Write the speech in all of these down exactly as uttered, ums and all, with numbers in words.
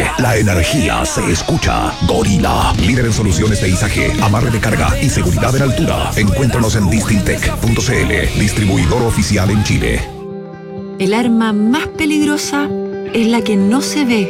La energía se escucha. Gorila, líder en soluciones de izaje, amarre de carga y seguridad en altura. Encuéntranos en distintec punto c l, distribuidor oficial en Chile. El arma más peligrosa es la que no se ve,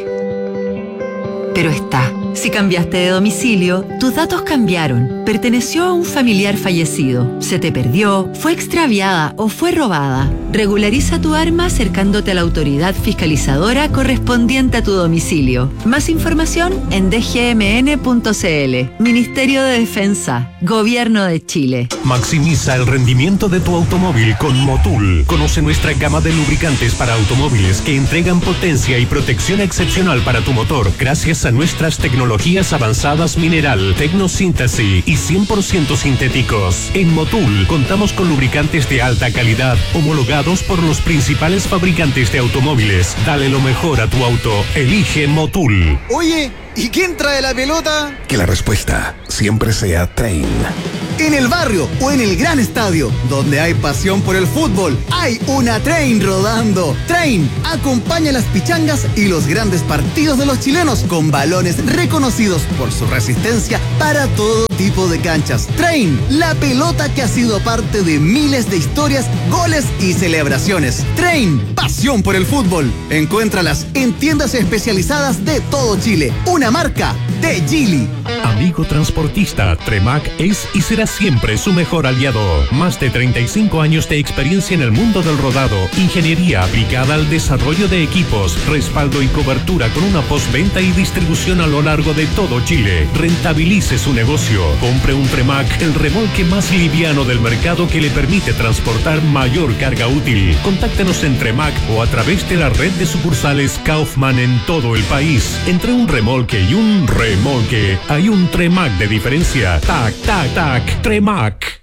pero está. Si cambiaste de domicilio, tus datos cambiaron. Perteneció a un familiar fallecido, se te perdió, fue extraviada o fue robada. Regulariza tu arma acercándote a la autoridad fiscalizadora correspondiente a tu domicilio. Más información en d g m n punto c l. Ministerio de Defensa, Gobierno de Chile. Maximiza el rendimiento de tu automóvil con Motul. Conoce nuestra gama de lubricantes para automóviles que entregan potencia y protección excepcional para tu motor gracias a nuestras tecnologías Tecnologías avanzadas mineral, tecnosíntesis y cien por ciento sintéticos. En Motul contamos con lubricantes de alta calidad homologados por los principales fabricantes de automóviles. Dale lo mejor a tu auto. Elige Motul. Oye, ¿y quién trae la pelota? Que la respuesta siempre sea Train. En el barrio o en el gran estadio, donde hay pasión por el fútbol, hay una Train rodando. Train acompaña las pichangas y los grandes partidos de los chilenos con balones reconocidos por su resistencia para todo tipo de canchas. Train, la pelota que ha sido parte de miles de historias, goles y celebraciones. Train, pasión por el fútbol. Encuéntralas en tiendas especializadas de todo Chile. Una marca de Geely. Amigo transportista, Tremac es y será siempre su mejor aliado. Más de treinta y cinco años de experiencia en el mundo del rodado, ingeniería aplicada al desarrollo de equipos, respaldo y cobertura con una postventa y distribución a lo largo de todo Chile. Rentabilice su negocio. Compre un Tremac, el remolque más liviano del mercado que le permite transportar mayor carga útil. Contáctenos en Tremac o a través de la red de sucursales Kaufman en todo el país. Entre un remolque y un remolque hay un Tremac de diferencia. Tac, tac, tac. Tremac.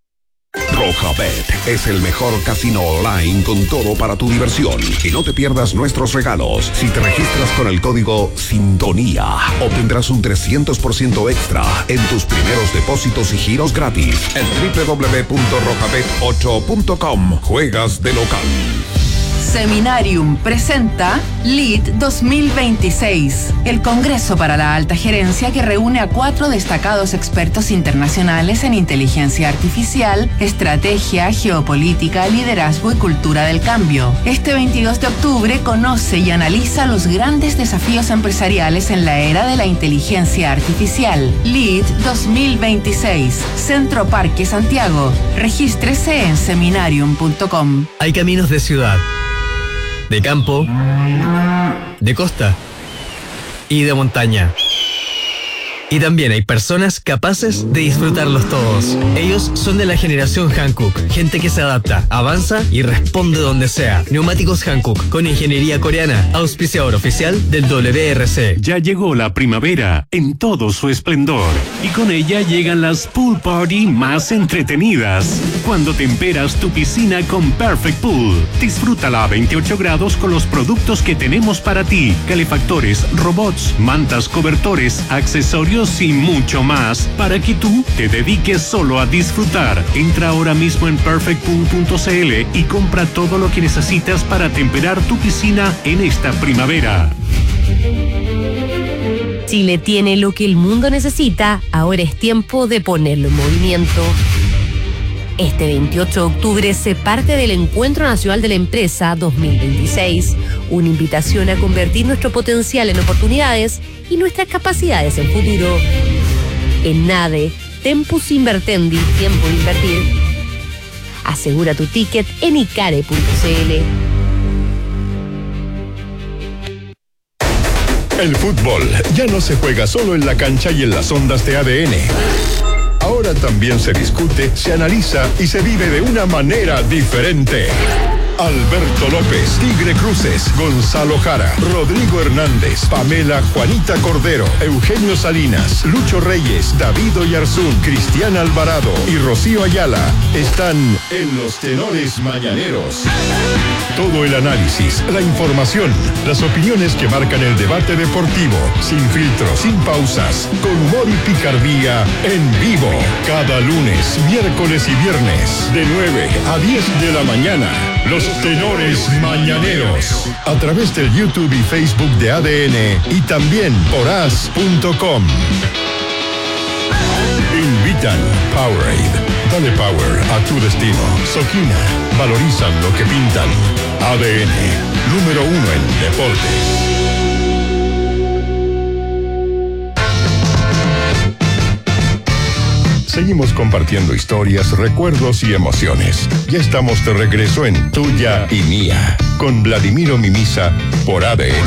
Rojabet es el mejor casino online con todo para tu diversión. Y no te pierdas nuestros regalos. Si te registras con el código Sintonía, obtendrás un trescientos por ciento extra en tus primeros depósitos y giros gratis en doble u doble u doble u punto rojabet ocho punto com. Juegas de local. Seminarium presenta L E D dos mil veintiséis, el Congreso para la Alta Gerencia que reúne a cuatro destacados expertos internacionales en inteligencia artificial, estrategia, geopolítica, liderazgo y cultura del cambio. Este veintidós de octubre conoce y analiza los grandes desafíos empresariales en la era de la inteligencia artificial. L E D dos mil veintiséis, Centro Parque Santiago. Regístrese en seminarium punto com. Hay caminos de ciudad, de campo, de costa y de montaña. Y también hay personas capaces de disfrutarlos todos. Ellos son de la generación Hankook, gente que se adapta, avanza y responde donde sea. Neumáticos Hankook, con ingeniería coreana, auspiciador oficial del W R C. Ya llegó la primavera en todo su esplendor y con ella llegan las pool party más entretenidas. Cuando temperas tu piscina con Perfect Pool, disfrútala a veintiocho grados con los productos que tenemos para ti: calefactores, robots, mantas, cobertores, accesorios y mucho más, para que tú te dediques solo a disfrutar. Entra ahora mismo en perfect pool punto c l y compra todo lo que necesitas para temperar tu piscina en esta primavera. Chile tiene lo que el mundo necesita, ahora es tiempo de ponerlo en movimiento. Este veintiocho de octubre se parte del Encuentro Nacional de la Empresa dos mil veintiséis, una invitación a convertir nuestro potencial en oportunidades y nuestras capacidades en futuro. En NADE, Tempus Invertendi, tiempo de invertir. Asegura tu ticket en icare punto c l. El fútbol ya no se juega solo en la cancha y en las ondas de A D N. Ahora también se discute, se analiza y se vive de una manera diferente. Alberto López, Tigre Cruces, Gonzalo Jara, Rodrigo Hernández, Pamela Juanita Cordero, Eugenio Salinas, Lucho Reyes, David Oyarzún, Cristian Alvarado y Rocío Ayala están en los tenores mañaneros. Todo el análisis, la información, las opiniones que marcan el debate deportivo, sin filtros, sin pausas, con humor y picardía, en vivo, cada lunes, miércoles y viernes, de nueve a diez de la mañana. Los Tenores Mañaneros. A través del YouTube y Facebook de A D N y también por as punto com. Invitan Powerade. Dale power a tu destino. Soquina. Valorizan lo que pintan. A D N. Número uno en deportes. Seguimos compartiendo historias, recuerdos y emociones. Ya estamos de regreso en Tuya y Mía, con Vladimiro Mimisa por A D N.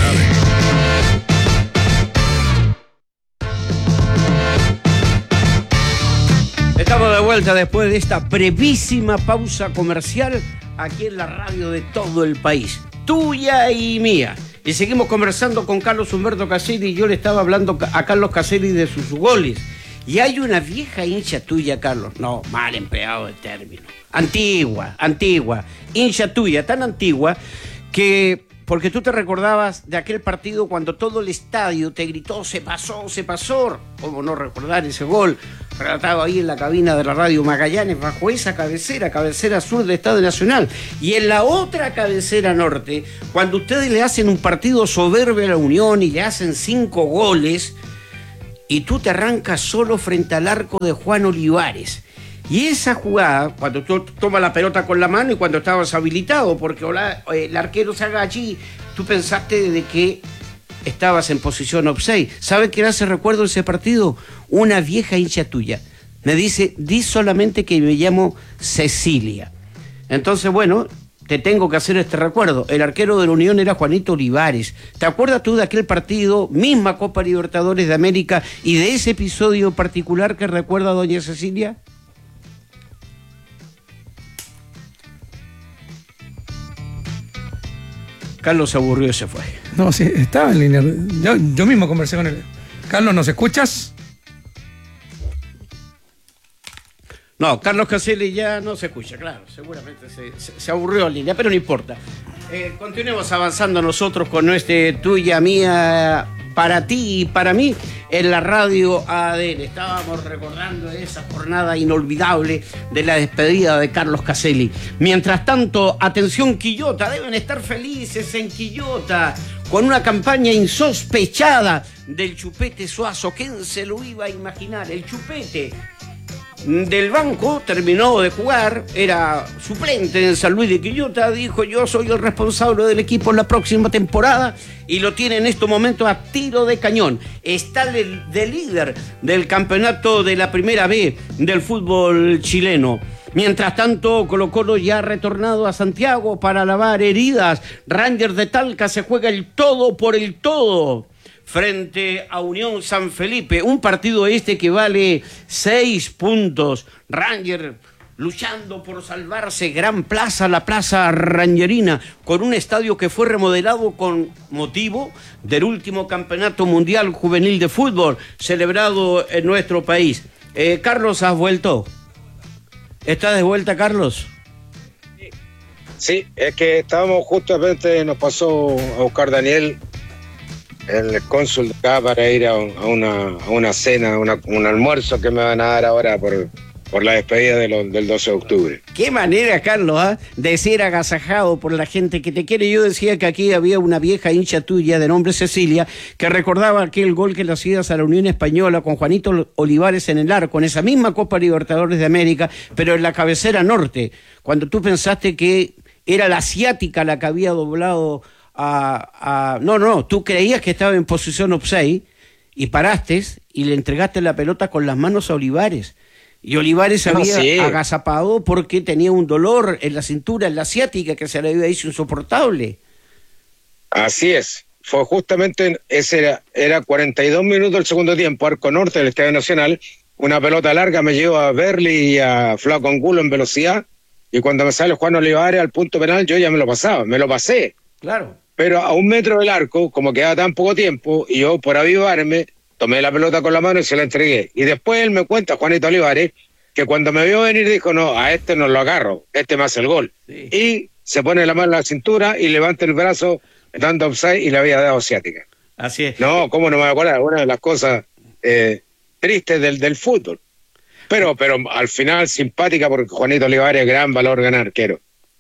Estamos de vuelta después de esta brevísima pausa comercial aquí en la radio de todo el país. Tuya y Mía. Y seguimos conversando con Carlos Humberto Caselli y yo le estaba hablando a Carlos Caselli de sus goles. Y hay una vieja hincha tuya, Carlos. No, mal empleado el término. Antigua, antigua. Hincha tuya, tan antigua que... Porque tú te recordabas de aquel partido cuando todo el estadio te gritó, se pasó, se pasó. ¿Cómo no recordar ese gol? Relatado ahí en la cabina de la radio Magallanes, bajo esa cabecera, cabecera sur del Estadio Nacional. Y en la otra cabecera norte, cuando ustedes le hacen un partido soberbio a la Unión y le hacen cinco goles... y tú te arrancas solo frente al arco de Juan Olivares. Y esa jugada, cuando tú tomas la pelota con la mano y cuando estabas habilitado, porque el arquero se agacha y tú pensaste de que estabas en posición offside. ¿Sabes qué hace recuerdo ese partido? Una vieja hincha tuya. Me dice, di solamente que me llamo Cecilia. Entonces, bueno... te tengo que hacer este recuerdo. El arquero de la Unión era Juanito Olivares. ¿Te acuerdas tú de aquel partido, misma Copa Libertadores de América, y de ese episodio particular que recuerda doña Cecilia? Carlos se aburrió y se fue. No, sí, estaba en línea. Yo, yo mismo conversé con él. Carlos, ¿nos escuchas? No, Carlos Caselli ya no se escucha, claro, seguramente se, se, se aburrió en línea, pero no importa. Eh, continuemos avanzando nosotros con nuestra Tuya, Mía, para ti y para mí, en la radio A D N. Estábamos recordando esa jornada inolvidable de la despedida de Carlos Caselli. Mientras tanto, atención Quillota, deben estar felices en Quillota, con una campaña insospechada del Chupete Suazo. ¿Quién se lo iba a imaginar? El Chupete del banco terminó de jugar, era suplente en San Luis de Quillota, dijo yo soy el responsable del equipo en la próxima temporada y lo tiene en estos momentos a tiro de cañón. Está de, de líder del campeonato de la primera B del fútbol chileno. Mientras tanto, Colo Colo ya ha retornado a Santiago para lavar heridas. Rangers de Talca se juega el todo por el todo frente a Unión San Felipe, un partido este que vale seis puntos. Ranger luchando por salvarse, gran plaza, la Plaza Rangerina, con un estadio que fue remodelado con motivo del último campeonato mundial juvenil de fútbol celebrado en nuestro país. Eh, Carlos, ¿has vuelto? ¿Estás de vuelta, Carlos? Sí, es que estábamos justamente, nos pasó a buscar Daniel, el cónsul de acá, para ir a, a, una, a una cena, una, un almuerzo que me van a dar ahora por, por la despedida de lo, del doce de octubre. Qué manera, Carlos, ¿eh? de ser agasajado por la gente que te quiere. Yo decía que aquí había una vieja hincha tuya de nombre Cecilia que recordaba aquel gol que le hacías a la Unión Española con Juanito Olivares en el arco, en esa misma Copa Libertadores de América, pero en la cabecera norte, cuando tú pensaste que era la asiática la que había doblado A, a, no, no, tú creías que estaba en posición offside y paraste y le entregaste la pelota con las manos a Olivares. Y Olivares no, había sí. agazapado porque tenía un dolor en la cintura, en la asiática, que se le había hecho insoportable. Así es. Fue justamente, ese era, era cuarenta y dos minutos del segundo tiempo, arco norte del Estadio Nacional, una pelota larga me llevó a Berli y a Flaco Angulo en velocidad, y cuando me sale Juan Olivares al punto penal, yo ya me lo pasaba, me lo pasé. Claro. Pero a un metro del arco, como quedaba tan poco tiempo, y yo por avivarme, tomé la pelota con la mano y se la entregué. Y después él me cuenta, Juanito Olivares, que cuando me vio venir dijo, no, a este no lo agarro, este me hace el gol. Sí. Y se pone la mano en la cintura y levanta el brazo dando offside y le había dado asiática. Así es. No, cómo no me voy a acordar, una de las cosas eh, tristes del, del fútbol. Pero, pero al final simpática porque Juanito Olivares, gran valor, gran arquero.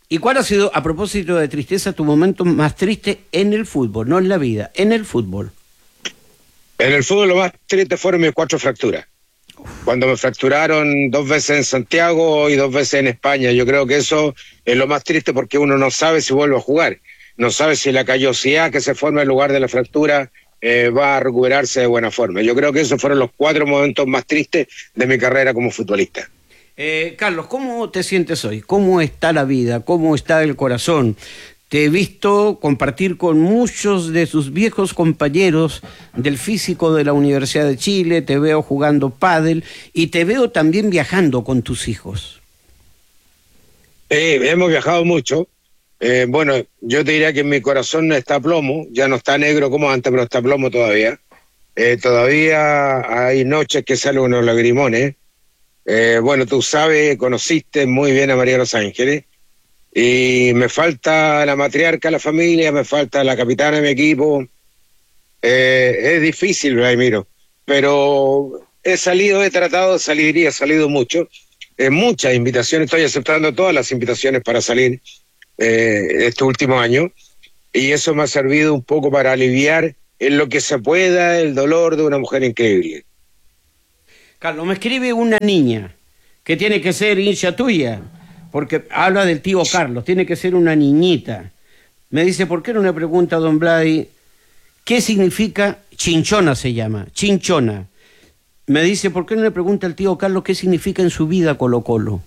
¿Y cuál ha sido, a propósito de tristeza, tu momento más triste en el fútbol, no en la vida, en el fútbol? En el fútbol lo más triste fueron mis cuatro fracturas. Cuando me fracturaron dos veces en Santiago y dos veces en España. Yo creo que eso es lo más triste porque uno no sabe si vuelve a jugar. No sabe si la callosidad que se forma en lugar de la fractura eh, va a recuperarse de buena forma. Yo creo que esos fueron los cuatro momentos más tristes de mi carrera como futbolista. Eh, Carlos, ¿cómo te sientes hoy? ¿Cómo está la vida? ¿Cómo está el corazón? Te he visto compartir con muchos de sus viejos compañeros del físico de la Universidad de Chile, te veo jugando pádel y te veo también viajando con tus hijos. Eh, hemos viajado mucho. Eh, bueno, yo te diría que mi corazón está a plomo, ya no está negro como antes, pero está a plomo todavía. Eh, todavía hay noches que salen unos lagrimones. Eh, bueno, tú sabes, conociste muy bien a María de los Ángeles. Y me falta la matriarca de la familia, me falta la capitana de mi equipo. Eh, es difícil, Vladimiro, pero he salido, he tratado de salir y he salido mucho. Eh, muchas invitaciones, estoy aceptando todas las invitaciones para salir eh, este último año. Y eso me ha servido un poco para aliviar en lo que se pueda el dolor de una mujer increíble. Carlos, me escribe una niña que tiene que ser hincha tuya. Porque habla del tío Carlos, tiene que ser una niñita. Me dice, ¿por qué no le pregunta a don Vladi qué significa Chinchona? Se llama, Chinchona. Me dice, ¿por qué no le pregunta al tío Carlos qué significa en su vida Colo Colo?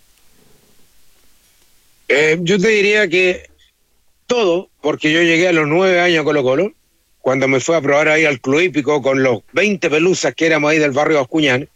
Eh, yo te diría que todo, porque yo llegué a los nueve años a Colo Colo, cuando me fui a probar ahí al Club Hípico con los veinte pelusas que éramos ahí del barrio Bascuñán.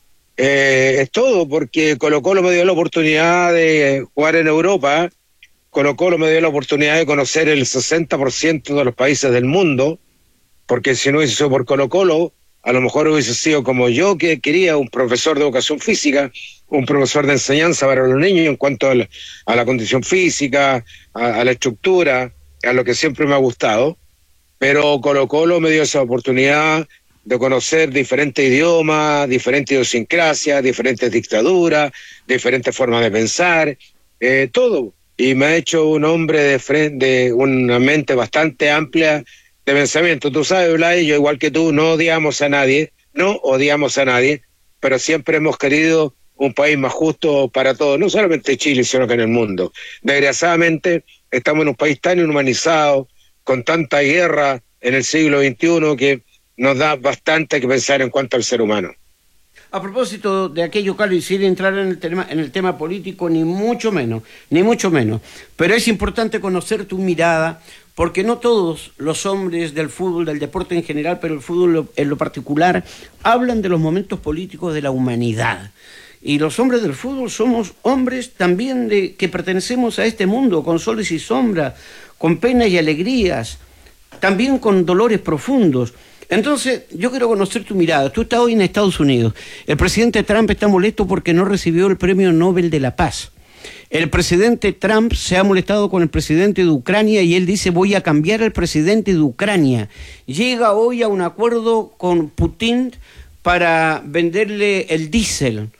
Eh, es todo, porque Colo Colo me dio la oportunidad de jugar en Europa, Colo Colo me dio la oportunidad de conocer el sesenta por ciento de los países del mundo, porque si no hubiese sido por Colo Colo, a lo mejor hubiese sido como yo, que quería un profesor de educación física, un profesor de enseñanza para los niños en cuanto a la, a la condición física, a, a la estructura, a lo que siempre me ha gustado, pero Colo Colo me dio esa oportunidad de conocer diferentes idiomas, diferentes idiosincrasias, diferentes dictaduras, diferentes formas de pensar, eh, todo. Y me ha hecho un hombre de frente, de una mente bastante amplia de pensamiento. Tú sabes, Blay, yo igual que tú, no odiamos a nadie, no odiamos a nadie, pero siempre hemos querido un país más justo para todos, no solamente en Chile, sino que en el mundo. Desgraciadamente, estamos en un país tan inhumanizado, con tanta guerra en el siglo veintiuno, que nos da bastante que pensar en cuanto al ser humano. A propósito de aquello, Carlos, y sin entrar en el tema, en el tema político, ni mucho menos, ni mucho menos, pero es importante conocer tu mirada, porque no todos los hombres del fútbol, del deporte en general, pero el fútbol en lo particular, hablan de los momentos políticos de la humanidad. Y los hombres del fútbol somos hombres también de que pertenecemos a este mundo, con soles y sombras, con penas y alegrías, también con dolores profundos. Entonces, yo quiero conocer tu mirada. Tú estás hoy en Estados Unidos. El presidente Trump está molesto porque no recibió el Premio Nobel de la Paz. El presidente Trump se ha molestado con el presidente de Ucrania y él dice, voy a cambiar al presidente de Ucrania. Llega hoy a un acuerdo con Putin para venderle el diésel.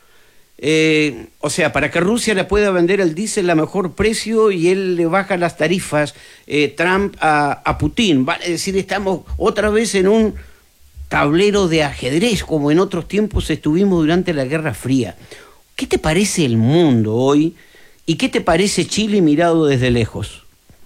Eh, o sea, para que Rusia le pueda vender el diésel a mejor precio y él le baja las tarifas, eh, Trump a, a Putin. Vale decir, estamos otra vez en un tablero de ajedrez, como en otros tiempos estuvimos durante la Guerra Fría. ¿Qué te parece el mundo hoy y qué te parece Chile mirado desde lejos?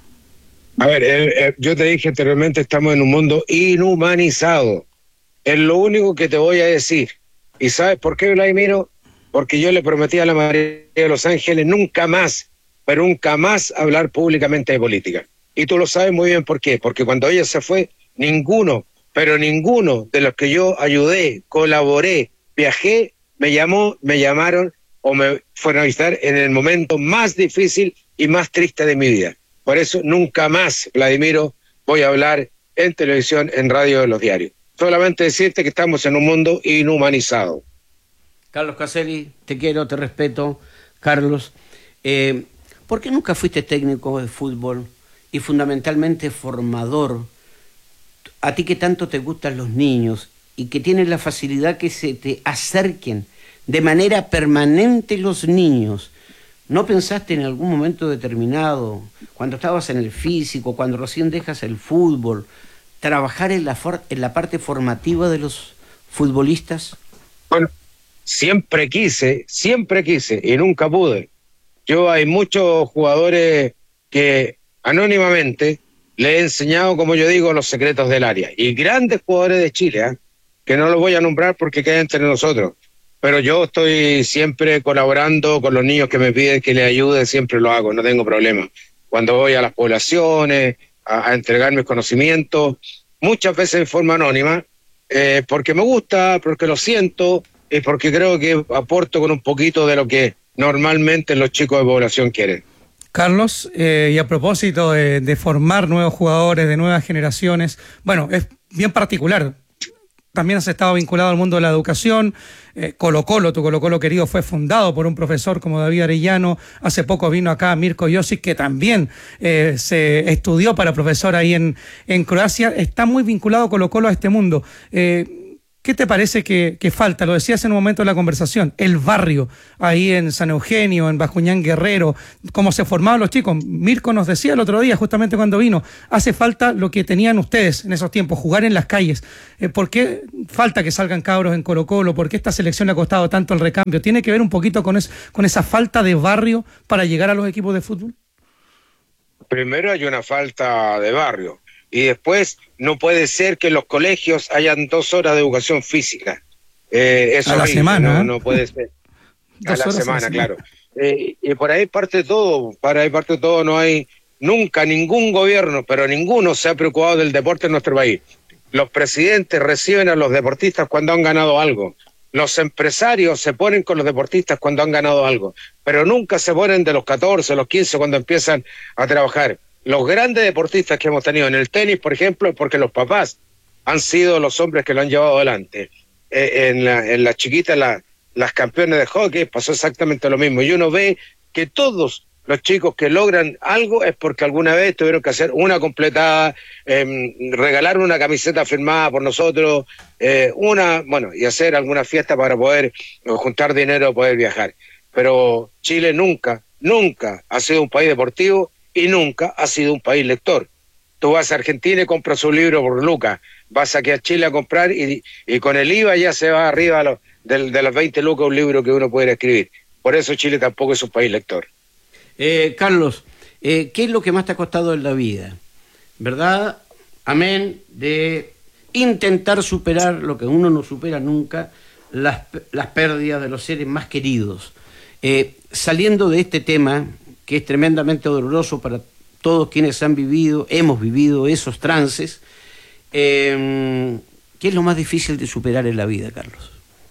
A ver, eh, eh, yo te dije anteriormente, estamos en un mundo inhumanizado. Es lo único que te voy a decir. ¿Y sabes por qué, Vladimiro? Porque yo le prometí a la María de los Ángeles nunca más, pero nunca más hablar públicamente de política. Y tú lo sabes muy bien por qué. Porque cuando ella se fue, ninguno, pero ninguno de los que yo ayudé, colaboré, viajé, me llamó, me llamaron o me fueron a visitar en el momento más difícil y más triste de mi vida. Por eso nunca más, Vladimiro, voy a hablar en televisión, en radio, en los diarios. Solamente decirte que estamos en un mundo inhumanizado. Carlos Caselli, te quiero, te respeto. Carlos, eh, ¿por qué nunca fuiste técnico de fútbol y fundamentalmente formador? A ti que tanto te gustan los niños y que tienes la facilidad que se te acerquen de manera permanente los niños. ¿No pensaste en algún momento determinado, cuando estabas en el físico, cuando recién dejas el fútbol, trabajar en la, for- en la parte formativa de los futbolistas? Bueno, siempre quise, siempre quise y nunca pude. Yo hay muchos jugadores que anónimamente le he enseñado, como yo digo, los secretos del área. Y grandes jugadores de Chile, ¿eh? que no los voy a nombrar porque quedan entre nosotros. Pero yo estoy siempre colaborando con los niños que me piden que les ayude, siempre lo hago, no tengo problema. Cuando voy a las poblaciones a, a entregar mis conocimientos, muchas veces en forma anónima, eh, porque me gusta, porque lo siento y porque creo que aporto con un poquito de lo que normalmente los chicos de población quieren. Carlos, eh, y a propósito de, de formar nuevos jugadores, de nuevas generaciones, bueno, es bien particular. También has estado vinculado al mundo de la educación. eh, Colo Colo, tu Colo Colo querido, fue fundado por un profesor como David Arellano. Hace poco vino acá Mirko Josic, que también eh, se estudió para profesor ahí en, en Croacia. Está muy vinculado Colo Colo a este mundo. Eh, ¿Qué te parece que, que falta? Lo decías en un momento de la conversación, el barrio, ahí en San Eugenio, en Bascuñán Guerrero, cómo se formaban los chicos. Mirko nos decía el otro día, justamente cuando vino, hace falta lo que tenían ustedes en esos tiempos, jugar en las calles. Eh, ¿Por qué falta que salgan cabros en Colo Colo? ¿Por qué esta selección le ha costado tanto el recambio? ¿Tiene que ver un poquito con, es, con esa falta de barrio para llegar a los equipos de fútbol? Primero hay una falta de barrio. Y después no puede ser que en los colegios hayan dos horas de educación física. Eh, eso a la horrible, semana. No, ¿eh? no puede ser. A la semana, a la claro. Eh, y por ahí parte todo, para ahí parte todo. No hay nunca ningún gobierno, pero ninguno se ha preocupado del deporte en nuestro país. Los presidentes reciben a los deportistas cuando han ganado algo. Los empresarios se ponen con los deportistas cuando han ganado algo, pero nunca se ponen de los catorce, los quince cuando empiezan a trabajar. Los grandes deportistas que hemos tenido en el tenis, por ejemplo, es porque los papás han sido los hombres que lo han llevado adelante. Eh, en la, en la chiquita, la, las campeones de hockey, pasó exactamente lo mismo. Y uno ve que todos los chicos que logran algo es porque alguna vez tuvieron que hacer una completada, eh, regalar una camiseta firmada por nosotros, eh, una, bueno, y hacer alguna fiesta para poder juntar dinero para poder viajar. Pero Chile nunca, nunca ha sido un país deportivo y nunca ha sido un país lector. Tú vas a Argentina y compras un libro por lucas, vas aquí a Chile a comprar y, y con el I V A ya se va arriba a los, de, de las veinte lucas un libro que uno pudiera escribir. Por eso Chile tampoco es un país lector. Eh, Carlos, eh, ¿qué es lo que más te ha costado en la vida? ¿Verdad? Amén de intentar superar lo que uno no supera nunca, las, las pérdidas de los seres más queridos. Eh, saliendo de este tema, que es tremendamente doloroso para todos quienes han vivido, hemos vivido esos trances, eh, ¿qué es lo más difícil de superar en la vida, Carlos?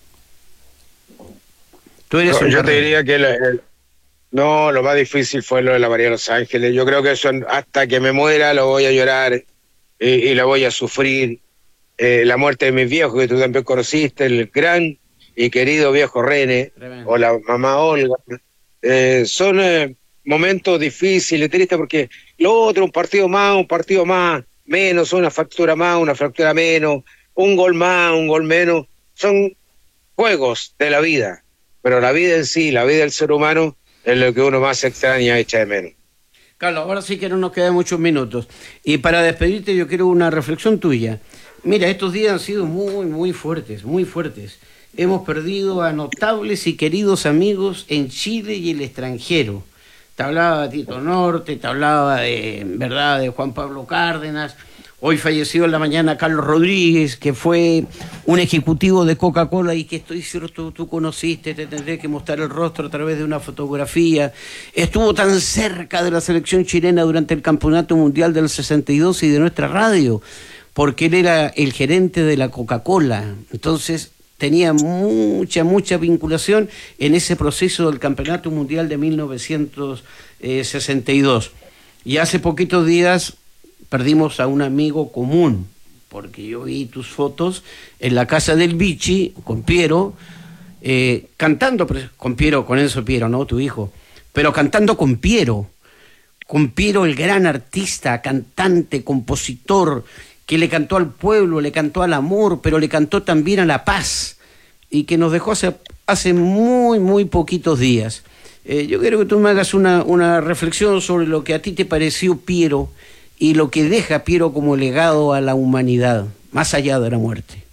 Tú eres No, un yo carrero. te diría que el, el, no, lo más difícil fue lo de la María de los Ángeles. Yo creo que eso hasta que me muera lo voy a llorar y, y lo voy a sufrir. Eh, la muerte de mis viejos, que tú también conociste, el gran y querido viejo René, Tremendo. o la mamá Olga, eh, son eh, momentos difíciles, tristes, porque lo otro, un partido más, un partido más, menos, una fractura más, una fractura menos, un gol más, un gol menos, son juegos de la vida, pero la vida en sí, la vida del ser humano, es lo que uno más extraña y echa de menos. Carlos, ahora sí que no nos quedan muchos minutos. Y para despedirte yo quiero una reflexión tuya. Mira, estos días han sido muy, muy fuertes, muy fuertes. Hemos perdido a notables y queridos amigos en Chile y el extranjero. Te hablaba de Tito Norte, te hablaba de, ¿verdad?, de Juan Pablo Cárdenas. Hoy falleció en la mañana Carlos Rodríguez, que fue un ejecutivo de Coca-Cola y que estoy cierto tú conociste, te tendré que mostrar el rostro a través de una fotografía. Estuvo tan cerca de la selección chilena durante el Campeonato Mundial del sesenta y dos y de nuestra radio, porque él era el gerente de la Coca-Cola. Entonces tenía mucha, mucha vinculación en ese proceso del Campeonato Mundial de mil novecientos sesenta y dos. Y hace poquitos días perdimos a un amigo común, porque yo vi tus fotos en la casa del Vichy, con Piero, eh, cantando, con Piero, con Enzo Piero, ¿no? Tu hijo, pero cantando con Piero, con Piero el gran artista, cantante, compositor, que le cantó al pueblo, le cantó al amor, pero le cantó también a la paz, y que nos dejó hace, hace muy, muy poquitos días. Eh, yo quiero que tú me hagas una, una reflexión sobre lo que a ti te pareció Piero y lo que deja Piero como legado a la humanidad, más allá de la muerte.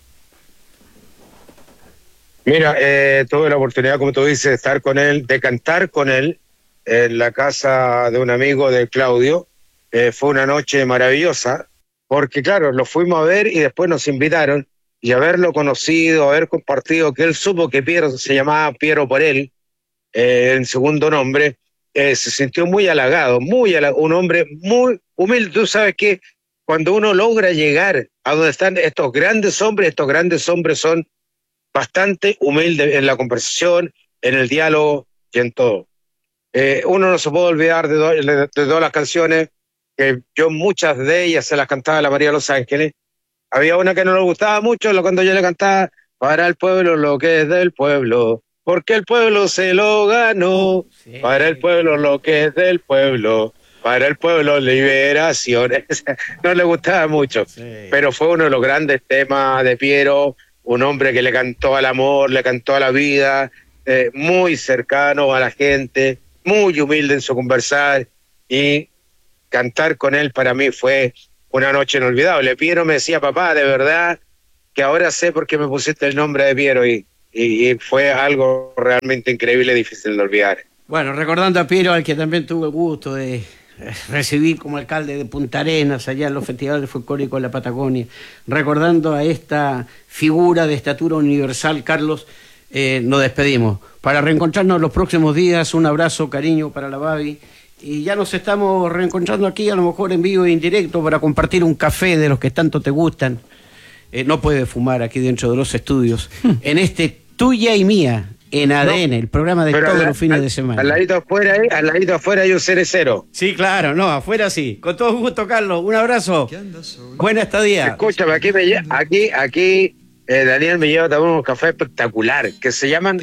Mira, eh, tuve la oportunidad, como tú dices, de estar con él, de cantar con él en la casa de un amigo de Claudio. Eh, fue una noche maravillosa, porque claro, lo fuimos a ver y después nos invitaron, y haberlo conocido, haber compartido, que él supo que Piero se llamaba Piero por él, eh, en segundo nombre, eh, se sintió muy halagado, muy halagado, un hombre muy humilde. Tú sabes que cuando uno logra llegar a donde están estos grandes hombres, estos grandes hombres son bastante humildes en la conversación, en el diálogo y en todo. Eh, uno no se puede olvidar de, do, de, de todas las canciones, que yo muchas de ellas se las cantaba la María de los Ángeles. Había una que no le gustaba mucho cuando yo le cantaba: para el pueblo lo que es del pueblo, porque el pueblo se lo ganó, sí. Para el pueblo lo que es del pueblo, para el pueblo liberación. No le gustaba mucho, sí. Pero fue uno de los grandes temas de Piero, un hombre que le cantó al amor, le cantó a la vida, eh, muy cercano a la gente, muy humilde en su conversar, y cantar con él para mí fue una noche inolvidable. Piero me decía: papá, de verdad que ahora sé por qué me pusiste el nombre de Piero, y, y, y fue algo realmente increíble y difícil de olvidar. Bueno, recordando a Piero, al que también tuve el gusto de recibir como alcalde de Punta Arenas, allá en los festivales folclóricos de la Patagonia, recordando a esta figura de estatura universal, Carlos, eh, nos despedimos. Para reencontrarnos los próximos días, un abrazo, cariño para la Babi. Y ya nos estamos reencontrando aquí, a lo mejor en vivo e indirecto, para compartir un café de los que tanto te gustan. Eh, no puedes fumar aquí dentro de los estudios. En este Tuya y Mía, en A D N, no, el programa de todos la, los fines al, de semana. Al ladito afuera, eh, al ladito afuera hay un cerecero. Sí, claro, no, afuera sí. Con todo gusto, Carlos. Un abrazo. Buena estadía. Escúchame, aquí, me, aquí, aquí eh, Daniel me lleva también un café espectacular, que se llaman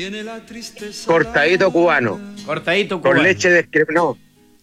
Cortadito Cubano. Cortadito Cubano. Con leche de... No.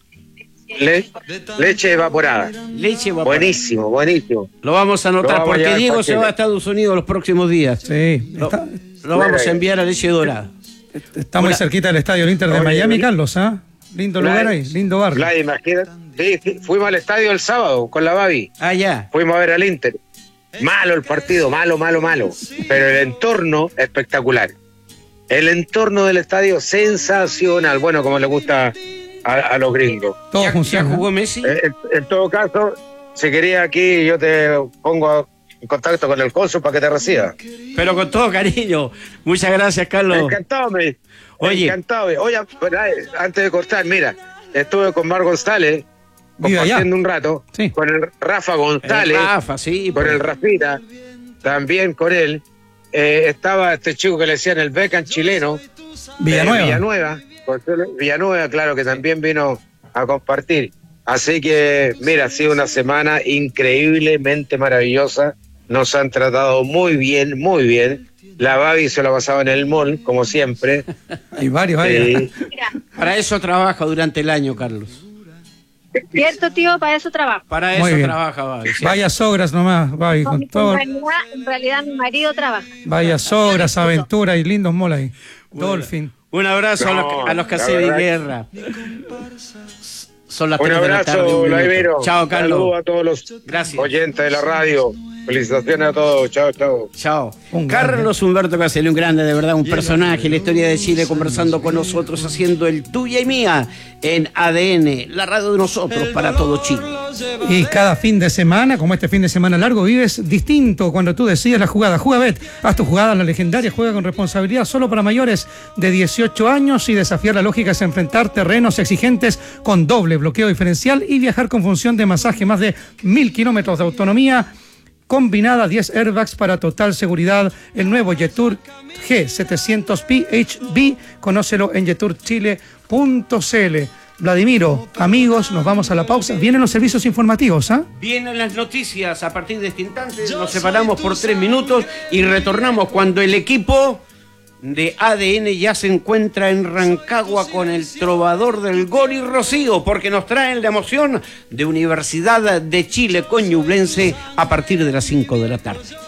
Le, leche evaporada. Leche evaporada. Buenísimo, buenísimo. Lo vamos a anotar vamos porque a Diego se va a Estados Unidos los próximos días. Sí. Lo, está, lo vamos a enviar a leche dorada. Está muy Una, cerquita del estadio Inter de Oye, Miami, Carlos, ¿ah? ¿eh? Lindo Vlad, lugar ahí, lindo barrio. Vlad, imagínate. Sí, sí, fuimos al estadio el sábado con la Babi. Ah, ya. Fuimos a ver al Inter. Malo el partido, malo, malo, malo. Pero el entorno espectacular. El entorno del estadio sensacional. Bueno, como le gusta a, a los gringos. Todo funciona. ¿Ya jugó Messi? En, en todo caso, si quería aquí, yo te pongo en contacto con el cónsul para que te reciba. Pero con todo cariño. Muchas gracias, Carlos. Encantado, me. Oye. Encantado. Oye, antes de cortar, mira, estuve con Mar González compartiendo un rato, sí. Con el Rafa González, el Rafa, sí, con pues. el Rafita, también con él. Eh, estaba este chico que le decían el Beckham chileno, Villanueva. Eh, Villanueva, Villanueva, claro, que también vino a compartir. Así que, mira, ha sido una semana increíblemente maravillosa. Nos han tratado muy bien, muy bien. La Babi se lo ha pasado en el mall, como siempre. Hay varios, varios. Eh, Para eso trabaja durante el año, Carlos. Cierto, tío, para eso trabaja. Para eso trabaja, Babi. ¿Cierto? Vaya sogras nomás, Babi. Con en, todo... realidad, en realidad mi marido trabaja. Vaya sogras, aventuras y lindos molas ahí. Bueno, Dolphin. Un abrazo no, a los, a los que hacen de guerra. Son las un abrazo, Laivero. Chao, Carlos. Saludos a todos los Gracias. oyentes de la radio. Felicitaciones a todos. Chao, chao. Chao. Un Carlos Humberto Caselli, un grande, de verdad, un personaje, la historia de Chile, conversando con nosotros, haciendo el Tuya y Mía en A D N, la radio de nosotros para todo Chile. Y cada fin de semana, como este fin de semana largo, vives distinto cuando tú decides la jugada. Jugabet, haz tu jugada, la legendaria, juega con responsabilidad, solo para mayores de dieciocho años, y desafiar la lógica es enfrentar terrenos exigentes con doble bloqueo diferencial y viajar con función de masaje, más de mil kilómetros de autonomía combinada, diez airbags para total seguridad. El nuevo Jetour G setecientos P H V, conócelo en jetour chile punto c l. Vladimiro, amigos, nos vamos a la pausa. Vienen los servicios informativos, ¿ah? ¿eh? Vienen las noticias a partir de este instante. Nos separamos por tres minutos y retornamos cuando el equipo de A D N ya se encuentra en Rancagua con el trovador del Gol y Rocío, porque nos traen la emoción de Universidad de Chile con Ñublense a partir de las cinco de la tarde.